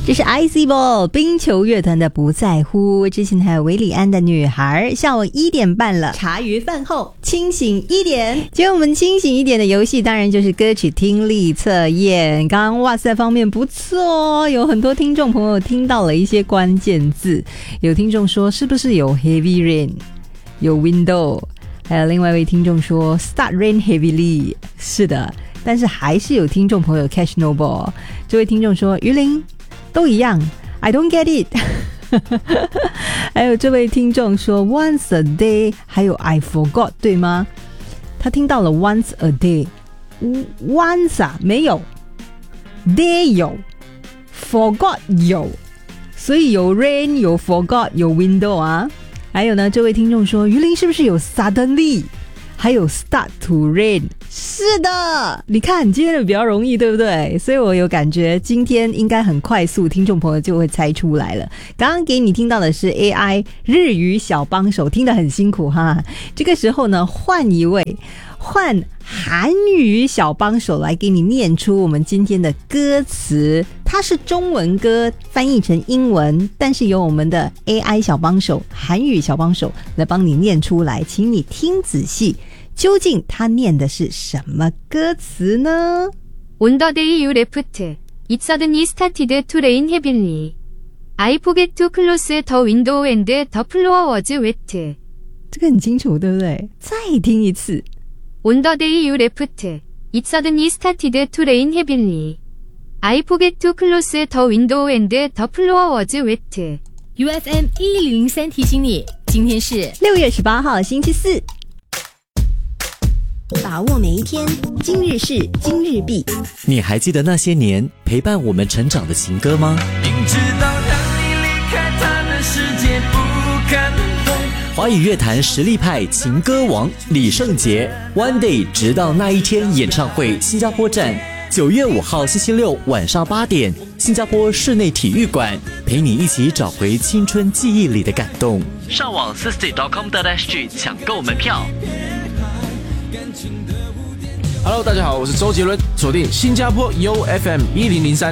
这是 IC Ball 冰球乐团的不在乎，之前还有韦礼安的女孩。下午1点半了，茶余饭后清醒一点。今天我们清醒一点的游戏当然就是歌曲听力测验。刚刚哇塞方面不错哦，有很多听众朋友听到了一些关键字。有听众说是不是有 heavy rain， 有 window， 还有另外一位听众说 start rain heavily， 是的，但是还是有听众朋友 catch no ball。 这位听众说于林都一样 I don't get it 还有这位听众说 once a day， 还有 I forgot， 对吗？他听到了 once a day， once 啊没有， day 有， forgot 有，所以有 rain 有 forgot 有 window 啊。还有呢，这位听众说于林是不是有 suddenly， 还有 start to rain。是的，你看今天的比较容易对不对？所以我有感觉今天应该很快速，听众朋友就会猜出来了。刚刚给你听到的是 AI 日语小帮手，听得很辛苦哈。这个时候呢，换韩语小帮手来给你念出我们今天的歌词。它是中文歌翻译成英文，但是由我们的 AI 小帮手韩語小幫手来帮你念出来，请你听仔细，究竟他念的是什么歌词呢？ On the day you left, it suddenly started to rain heavily. I forgot to close the window and the floor was wet. 这个很清楚对不对？再听一次。 On the day you left, it suddenly started to rain heavily. I forgot to close the window and the floor was wet. UFM 1003提醒你，今天是 6月18号星期四。 把握每一天，今日事今日毕。 你还记得那些年陪伴我们成长的情歌吗？ 明知道当你离开他的世界不可能。 华语乐坛实力派情歌王李圣杰 One Day 直到那一天演唱会新加坡站，9月5号星期六晚上8点，新加坡室内体育馆，陪你一起找回青春记忆里的感动。上网 60.com.sg 抢购门票。 Hello， 大家好，我是周杰伦，锁定新加坡 UFM 1003